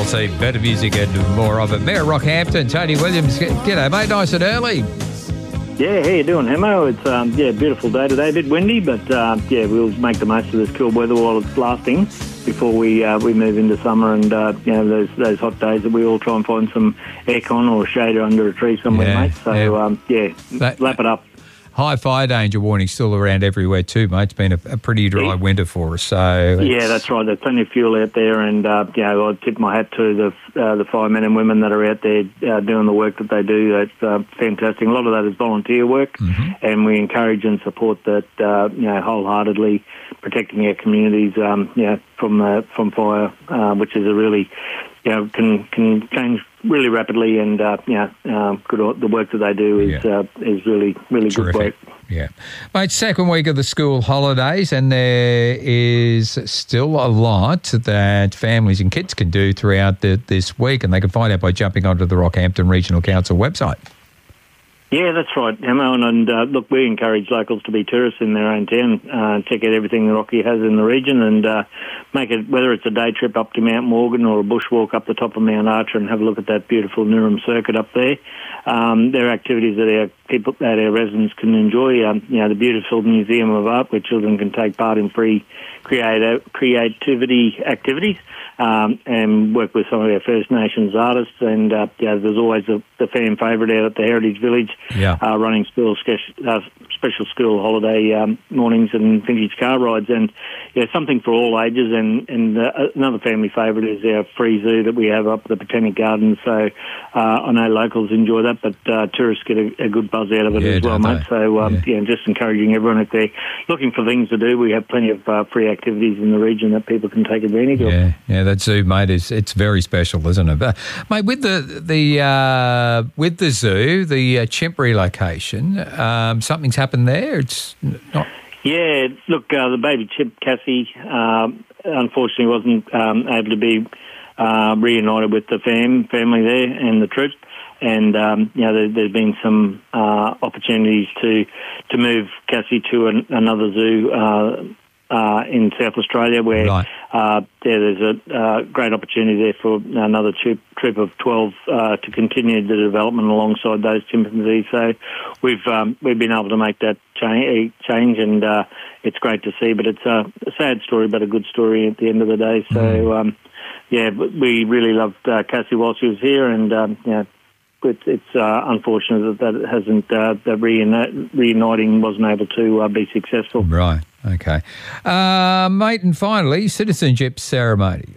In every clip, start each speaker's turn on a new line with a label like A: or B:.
A: 4CCC, better music and more of it. Mayor Rockhampton, Tony Williams, g'day mate, nice and early.
B: Yeah, how you doing, Hemo? It's a beautiful day today, a bit windy, but we'll make the most of this cool weather while it's lasting before we move into summer and those hot days that we all try and find some aircon or shade under a tree somewhere, mate. So lap it up.
A: High fire danger warning still around everywhere too, mate. It's been a pretty dry winter for us. So
B: yeah, that's right. There's plenty of fuel out there, and I tip my hat to the firemen and women that are out there doing the work that they do. That's fantastic. A lot of that is volunteer work, and we encourage and support that wholeheartedly, protecting our communities from fire, which is a really can change really rapidly, and good. The work that they do is really
A: terrific.
B: Good work.
A: Yeah, mate. Second week of the school holidays, and there is still a lot that families and kids can do throughout this week, and they can find out by jumping onto the Rockhampton Regional Council website.
B: Yeah, that's right, Emma. And look, we encourage locals to be tourists in their own town, check out everything the Rocky has in the region, and make it, whether it's a day trip up to Mount Morgan or a bushwalk up the top of Mount Archer and have a look at that beautiful Nurram circuit up there. There are activities that our residents can enjoy. The beautiful Museum of Art, where children can take part in free creativity activities. And work with some of our First Nations artists, and there's always the fan favourite out at the Heritage Village, running special school holiday mornings and vintage car rides, and something for all ages. And another family favourite is our free zoo that we have up at the Botanic Gardens. So I know locals enjoy that, but tourists get a good buzz out of it as well, mate. So just encouraging everyone, if they're looking for things to do, we have plenty of free activities in the region that people can take advantage of.
A: Yeah, that zoo, mate, it's very special, isn't it? Mate, with the zoo, the chimp relocation, something's happened there. It's not. Yeah,
B: look, the baby chimp Cassie unfortunately wasn't able to be reunited with the family there and the troop. And there's been some opportunities to move Cassie to another zoo in South Australia, where there's a great opportunity there for another troop of 12 to continue the development alongside those chimpanzees. So we've been able to make that change, and it's great to see. But it's a sad story, but a good story at the end of the day. So we really loved Cassie while she was here, and it's unfortunate that it hasn't, that reuniting wasn't able to be successful.
A: Right, okay. Mate, and finally, citizenship ceremony.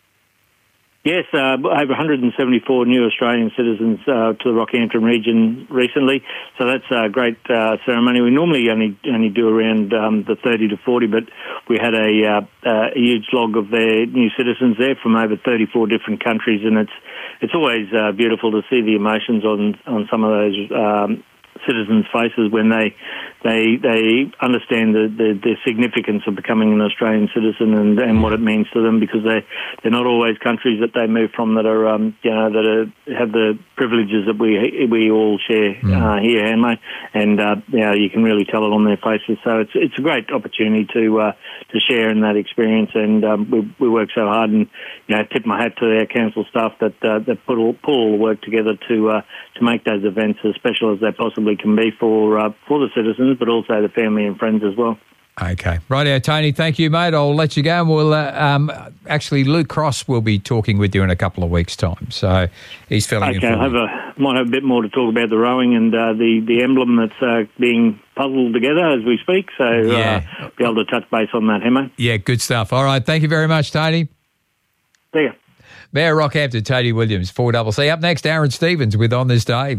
B: Yes, over 174 new Australian citizens to the Rockhampton region recently, so that's a great ceremony. We normally only do around the 30 to 40, but we had a huge log of their new citizens there from over 34 different countries, and it's always beautiful to see the emotions on some of those citizens' faces when they understand the significance of becoming an Australian citizen and what it means to them, because they're not always countries that they move from that are have the privileges that we all share here, Hanley, and you can really tell it on their faces. So it's a great opportunity to share in that experience, and we work so hard, and tip my hat to our council staff that put all the work together to make those events as special as they possibly can be for the citizens, but also the family and friends as well.
A: Okay. Rightio, Tony. Thank you, mate. I'll let you go. And we'll actually, Luke Cross will be talking with you in a couple of weeks' time. So he's filling in for me.
B: Might have a bit more to talk about the rowing and the emblem that's being puzzled together as we speak. So be able to touch base on that, Hemo.
A: Yeah, good stuff. All right. Thank you very much, Tony.
B: See ya.
A: Mayor Rockhampton, Tony Williams, 4CC. Up next, Aaron Stevens with On This Day.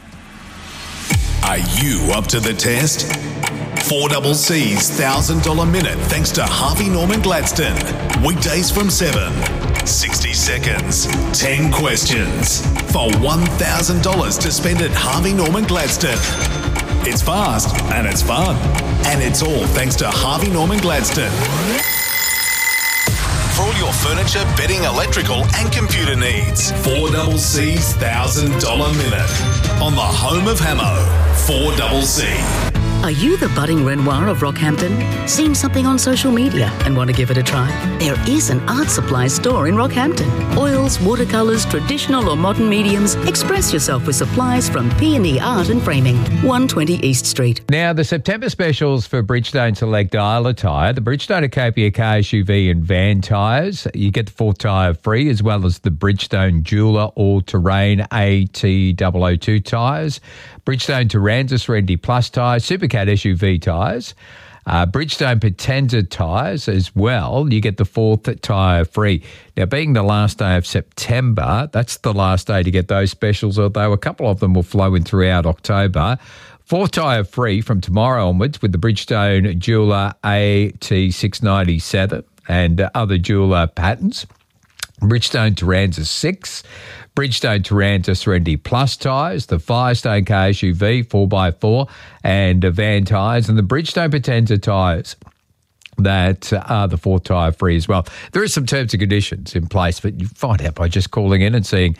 C: Are you up to the test? 4CC's $1,000 minute thanks to Harvey Norman Gladstone. Weekdays from 7. 60 seconds, 10 questions for $1,000 to spend at Harvey Norman Gladstone. It's fast and it's fun. And it's all thanks to Harvey Norman Gladstone. For all your furniture, bedding, electrical and computer needs. 4CC's $1,000 minute on the home of Hamo. 4CC.
D: Are you the budding Renoir of Rockhampton? Seen something on social media and want to give it a try? There is an art supply store in Rockhampton. Oils, watercolours, traditional or modern mediums. Express yourself with supplies from P&E Art and Framing, 120 East Street.
A: Now, the September specials for Bridgestone Select Dialer tyre, the Bridgestone Acopia car, SUV and van tyres. You get the fourth tyre free, as well as the Bridgestone Jeweller All-Terrain AT002 tyres, Bridgestone Turanza Serenity Plus tyres, Supercat SUV tyres, Bridgestone Potenza tyres as well. You get the fourth tyre free. Now, being the last day of September, that's the last day to get those specials, although a couple of them will flow in throughout October. Fourth tyre free from tomorrow onwards with the Bridgestone Jeweller AT697 and other Jeweller patterns. Bridgestone Turanza 6, Bridgestone Turanza Serenity Plus tyres, the Firestone car SUV 4x4 and van tyres, and the Bridgestone Potenza tyres that are the fourth tyre free as well. There are some terms and conditions in place, but you find out by just calling in and seeing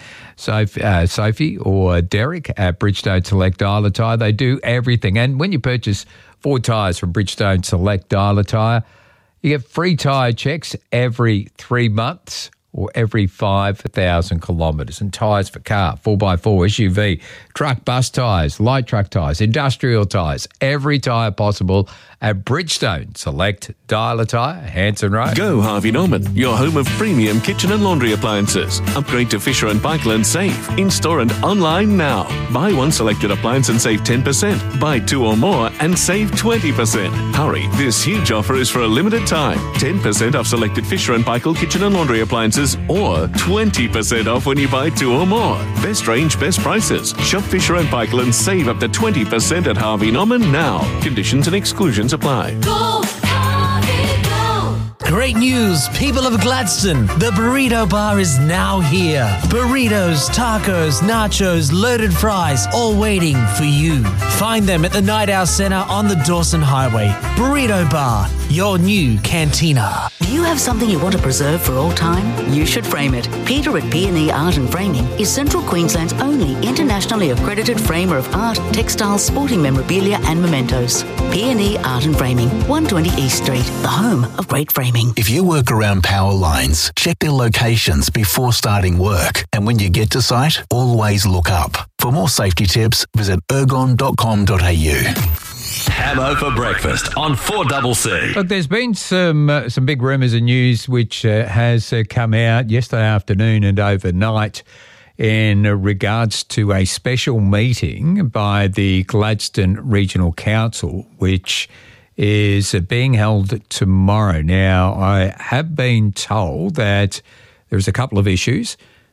A: Sophie or Derek at Bridgestone Select Dialer Tyre. They do everything. And when you purchase 4 tyres from Bridgestone Select Dialer Tyre, you get free tyre checks every 3 months or every 5,000 kilometres, and tyres for car, 4x4, SUV, truck, bus tyres, light truck tyres, industrial tyres, every tyre possible at Bridgestone Select Dialer Tyre, Hanson Road.
E: Go Harvey Norman, your home of premium kitchen and laundry appliances. Upgrade to Fisher & Paykel and save. In-store and online now. Buy one selected appliance and save 10%. Buy 2 or more and save 20%. Hurry, this huge offer is for a limited time. 10% off selected Fisher & Paykel kitchen and laundry appliances, or 20% off when you buy 2 or more. Best range, best prices. Shop Fisher & Paykel and save up to 20% at Harvey Norman now. Conditions and exclusions apply.
F: Go, Harvey, go!
G: Great news, people of Gladstone. The Burrito Bar is now here. Burritos, tacos, nachos, loaded fries, all waiting for you. Find them at the Night Owl Centre on the Dawson Highway. Burrito Bar, your new cantina.
D: Do you have something you want to preserve for all time? You should frame it. Peter at P&E Art and Framing is Central Queensland's only internationally accredited framer of art, textiles, sporting memorabilia and mementos. P&E Art and Framing, 120 East Street, the home of great framing.
H: If you work around power lines, check their locations before starting work. And when you get to site, always look up. For more safety tips, visit ergon.com.au.
I: Hamo for breakfast on 4CC.
A: Look, there's been some big rumours and news which has come out yesterday afternoon and overnight in regards to a special meeting by the Gladstone Regional Council, which is being held tomorrow. Now, I have been told that there's a couple of issues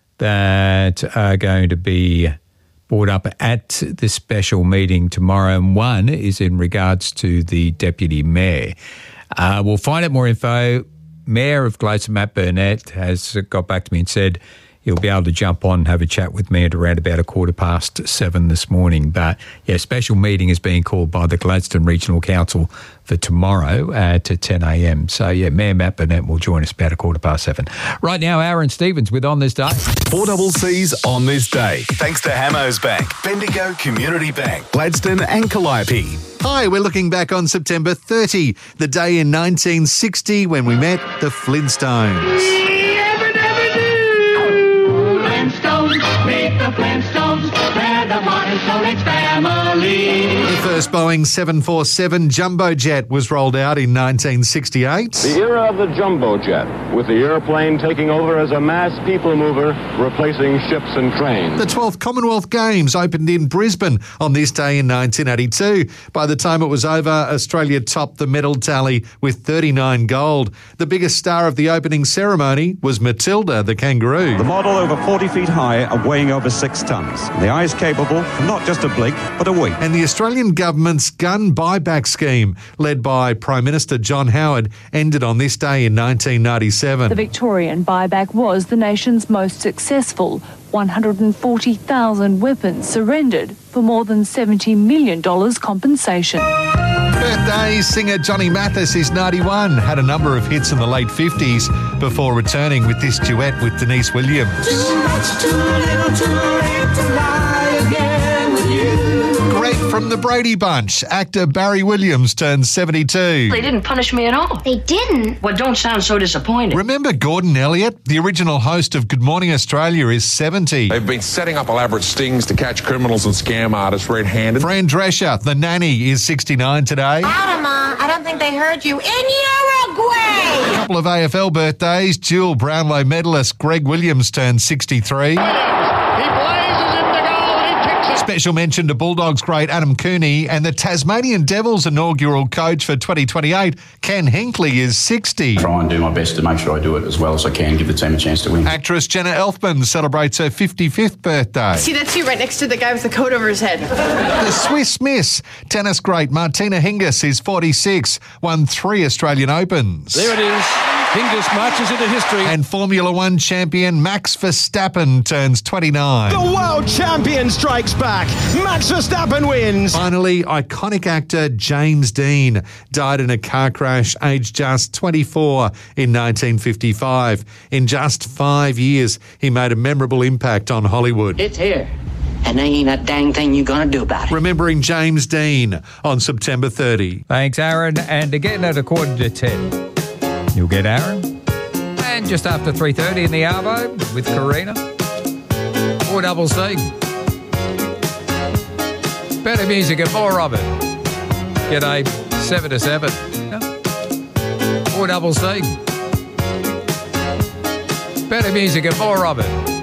A: that are going to be brought up at the special meeting tomorrow, and one is in regards to the Deputy Mayor. We'll find out more info. Mayor of Gladstone, Matt Burnett, has got back to me and said he'll be able to jump on and have a chat with me at around about 7:15 this morning. But, yeah, special meeting is being called by the Gladstone Regional Council for tomorrow at 10 a.m. So, yeah, Mayor Matt Burnett will join us about 7:15. Right now, Aaron Stevens with On This Day.
C: 4CC's On This Day. Thanks to Hamos Bank, Bendigo Community Bank, Gladstone and Calliope.
J: Hi, we're looking back on September 30, the day in 1960 when we met the Flintstones.
F: Meet the Flintstones, they're the modern Stone Age family.
J: The first Boeing 747 jumbo jet was rolled out in 1968.
K: The era of the jumbo jet, with the airplane taking over as a mass people mover, replacing ships and trains.
J: The 12th Commonwealth Games opened in Brisbane on this day in 1982. By the time it was over, Australia topped the medal tally with 39 gold. The biggest star of the opening ceremony was Matilda, the kangaroo.
L: The model, over 40 feet high and weighing over 6 tonnes. The eye is capable of not just a blink, but a wink.
J: And the Australian government's gun buyback scheme, led by Prime Minister John Howard, ended on this day in 1997.
M: The Victorian buyback was the nation's most successful. 140,000 weapons surrendered for more than $70 million compensation.
J: Birthday singer Johnny Mathis is 91, had a number of hits in the late 50s before returning with this duet with Denise Williams.
F: Too much, too little, too late to lie again with you.
J: Great From the Brady Bunch, actor Barry Williams turns 72.
N: They didn't punish me at all.
O: They didn't?
N: Well, don't sound so disappointed.
J: Remember Gordon Elliott? The original host of Good Morning Australia is 70.
P: They've been setting up elaborate stings to catch criminals and scam artists red-handed.
J: Fran Drescher, the nanny, is 69 today.
O: Adama, I don't think they heard you. In Uruguay!
J: A couple of AFL birthdays. Dual Brownlow medalist Greg Williams turned 63. Special mention to Bulldogs great Adam Cooney, and the Tasmanian Devils inaugural coach for 2028, Ken Hinkley, is 60.
Q: Try and do my best to make sure I do it as well as I can, give the team a chance to win.
J: Actress Jenna Elfman celebrates her 55th birthday.
R: See, that's you right next to the guy with the coat over his head.
J: The Swiss Miss, tennis great Martina Hingis, is 46, won 3 Australian Opens.
S: There it is. Hingis marches into history.
J: And Formula One champion Max Verstappen turns 29.
S: The world champion strikes back. Max Verstappen wins.
J: Finally, iconic actor James Dean died in a car crash aged just 24 in 1955. In just 5 years, he made a memorable impact on Hollywood.
N: It's here. And there ain't a dang thing you gonna do about it.
J: Remembering James Dean on September 30.
A: Thanks, Aaron. And again at 9:45, you'll get Aaron. And just after 3:30 in the Arvo with Karina. 4CC. Better music and more of it. G'day, 7 to 7. 4CC. Better music and more of it.